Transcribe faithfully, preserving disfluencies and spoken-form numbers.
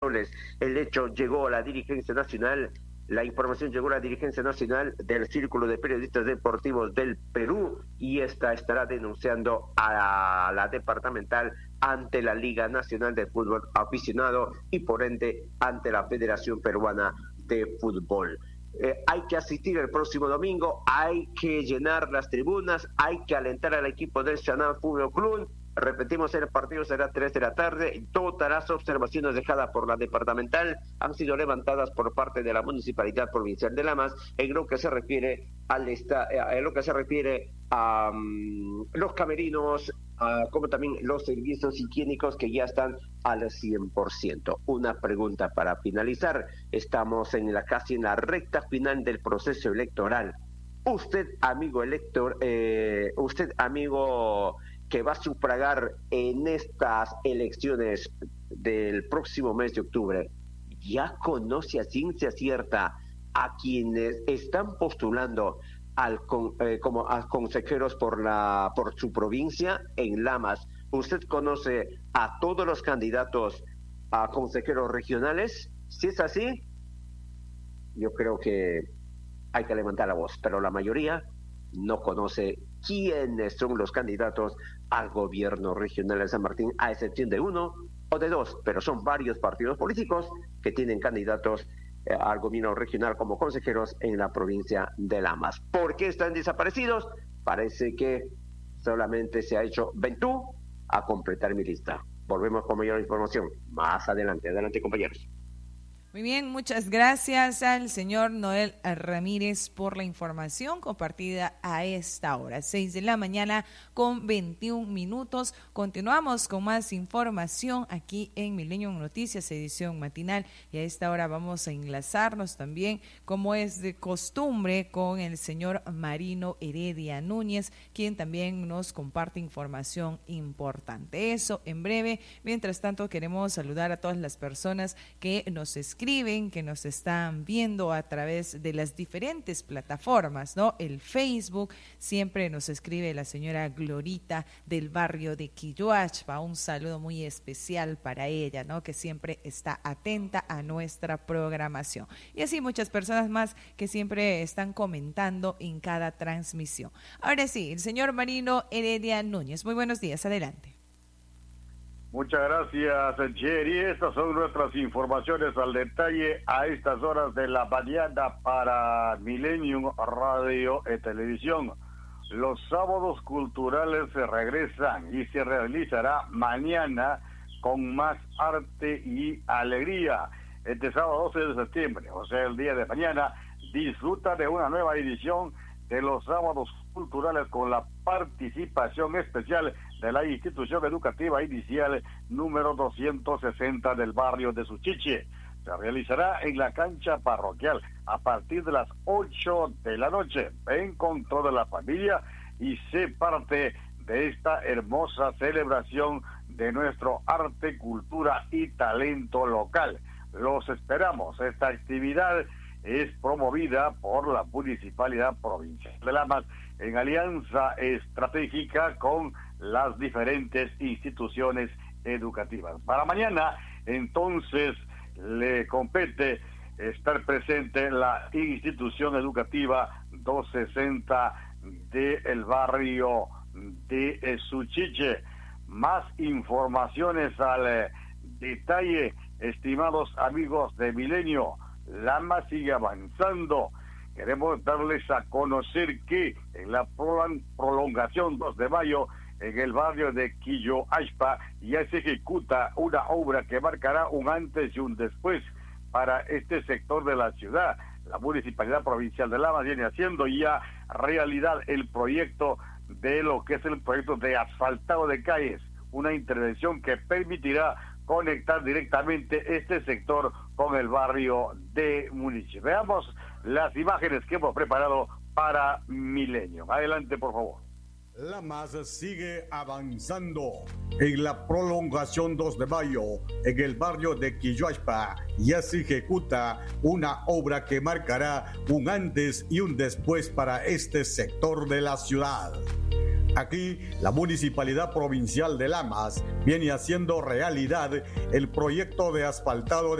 soles. El hecho llegó a la dirigencia nacional. La información llegó a la dirigencia nacional del Círculo de Periodistas Deportivos del Perú y esta estará denunciando a la departamental ante la Liga Nacional de Fútbol Aficionado y por ende ante la Federación Peruana de Fútbol. Eh, hay que asistir el próximo domingo, hay que llenar las tribunas, hay que alentar al equipo del Chanán Fútbol Club. Repetimos, el partido será a tres de la tarde. Todas las observaciones dejadas por la departamental han sido levantadas por parte de la Municipalidad Provincial de Lamas en lo que se refiere al esta, en lo que se refiere a um, los camerinos, uh, como también los servicios higiénicos que ya están al cien por ciento. Una pregunta para finalizar. Estamos en la casi en la recta final del proceso electoral. Usted, amigo elector, eh, usted, amigo que va a sufragar en estas elecciones del próximo mes de octubre, ¿ya conoce a ciencia cierta a quienes están postulando al eh, como a consejeros por la por su provincia en Lamas? ¿Usted conoce a todos los candidatos a consejeros regionales? Si es así, yo creo que hay que levantar la voz, pero la mayoría no conoce quiénes son los candidatos al gobierno regional de San Martín, a excepción de uno o de dos, pero son varios partidos políticos que tienen candidatos eh, al gobierno regional como consejeros en la provincia de Lamas. ¿Por qué están desaparecidos? Parece que solamente se ha hecho Ventú a completar mi lista. Volvemos con mayor información más adelante. Adelante, compañeros. Muy bien, muchas gracias al señor Noel Ramírez por la información compartida a esta hora, seis de la mañana con veintiún minutos. Continuamos con más información aquí en Milenio Noticias, edición matinal, y a esta hora vamos a enlazarnos también, como es de costumbre, con el señor Marino Heredia Núñez, quien también nos comparte información importante. Eso en breve. Mientras tanto, queremos saludar a todas las personas que nos escriben escriben, que nos están viendo a través de las diferentes plataformas, ¿no? El Facebook, siempre nos escribe la señora Glorita del barrio de Quilloachpa, un saludo muy especial para ella, ¿no? Que siempre está atenta a nuestra programación. Y así muchas personas más que siempre están comentando en cada transmisión. Ahora sí, el señor Marino Heredia Núñez. Muy buenos días, adelante. Muchas gracias, Jerry. Estas son nuestras informaciones al detalle a estas horas de la mañana para Millennium Radio y Televisión. Los sábados culturales se regresan y se realizará mañana con más arte y alegría. Este sábado doce de septiembre, o sea, el día de mañana, disfruta de una nueva edición de los sábados culturales con la participación especial de la institución educativa inicial número doscientos sesenta del barrio de Suchiche. Se realizará en la cancha parroquial a partir de las ocho de la noche. Ven con toda la familia y sé parte de esta hermosa celebración de nuestro arte, cultura y talento local. Los esperamos. Esta actividad es promovida por la Municipalidad Provincial de Lamas en alianza estratégica con las diferentes instituciones educativas. Para mañana, entonces, le compete estar presente la institución educativa doscientos sesenta del barrio de Suchiche. Más informaciones al eh, detalle, estimados amigos de Milenio. Lama sigue avanzando. Queremos darles a conocer que en la prolongación dos de mayo, en el barrio de Quilloachpa, ya se ejecuta una obra que marcará un antes y un después para este sector de la ciudad. La Municipalidad Provincial de Lamas viene haciendo ya realidad el proyecto de lo que es el proyecto de asfaltado de calles, una intervención que permitirá conectar directamente este sector con el barrio de Municipio. Veamos las imágenes que hemos preparado para Milenio. Adelante, por favor. Lamas sigue avanzando. En la prolongación dos de mayo, en el barrio de Quilloachpa, ya se ejecuta una obra que marcará un antes y un después para este sector de la ciudad. Aquí, la Municipalidad Provincial de Lamas viene haciendo realidad el proyecto de asfaltado de